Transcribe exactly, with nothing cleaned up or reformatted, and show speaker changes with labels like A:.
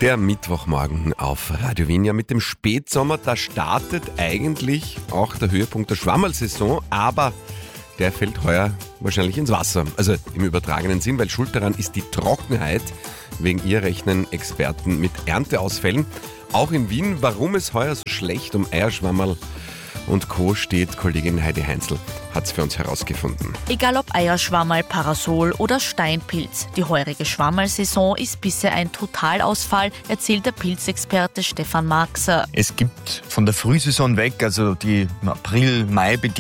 A: Der Mittwochmorgen auf Radio Wien. Ja, mit dem Spätsommer, da startet eigentlich auch der Höhepunkt der Schwammerlsaison, aber der fällt heuer wahrscheinlich ins Wasser. Also im übertragenen Sinn, weil schuld daran ist die Trockenheit. Wegen ihr rechnen Experten mit Ernteausfällen. Auch in Wien, warum es heuer so schlecht um Eierschwammerl und Co. steht, Kollegin Heidi Heinzel hat es für uns herausgefunden.
B: Egal ob Eierschwammerl, Parasol oder Steinpilz, die heurige Schwammerlsaison ist bisher ein Totalausfall, erzählt der Pilzexperte Stefan Marxer.
C: Es gibt von der Frühsaison weg, also die im April, Mai beginnt,